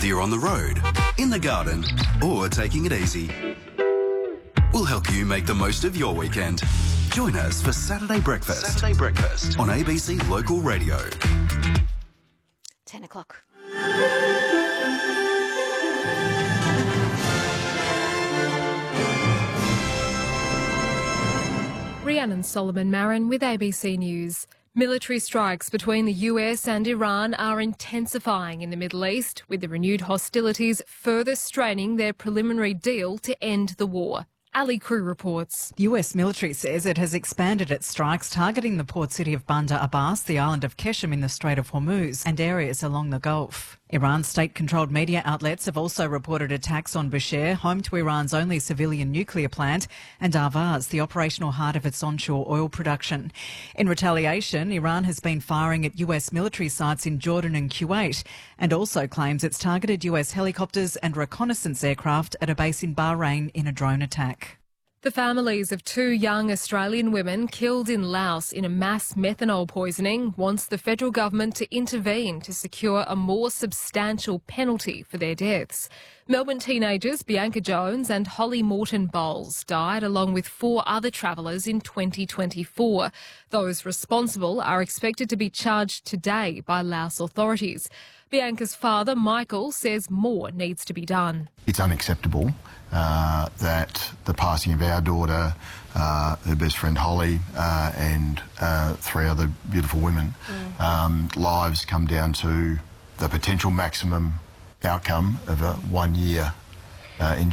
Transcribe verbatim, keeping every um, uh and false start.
Whether you're on the road, in the garden, or taking it easy, we'll help you make the most of your weekend. Join us for Saturday Breakfast. Saturday Breakfast on A B C Local Radio. ten o'clock. Rhiannon Solomon Marin with A B C News. Military strikes between the U S and Iran are intensifying in the Middle East, with the renewed hostilities further straining their preliminary deal to end the war. Ali Crew reports. The U S military says it has expanded its strikes targeting the port city of Bandar Abbas, the island of Qeshm in the Strait of Hormuz and areas along the Gulf. Iran's state-controlled media outlets have also reported attacks on Bushehr, home to Iran's only civilian nuclear plant, and Ahvaz, the operational heart of its onshore oil production. In retaliation, Iran has been firing at U S military sites in Jordan and Kuwait, and also claims it's targeted U S helicopters and reconnaissance aircraft at a base in Bahrain in a drone attack. The families of two young Australian women killed in Laos in a mass methanol poisoning wants the federal government to intervene to secure a more substantial penalty for their deaths. Melbourne teenagers Bianca Jones and Holly Morton Bowles died along with four other travellers in twenty twenty-four. Those responsible are expected to be charged today by Laos authorities. Bianca's father, Michael, says more needs to be done. It's unacceptable uh, that the passing of our daughter, uh, her best friend Holly, uh, and uh, three other beautiful women, mm. um, lives come down to the potential maximum outcome of a one year uh, in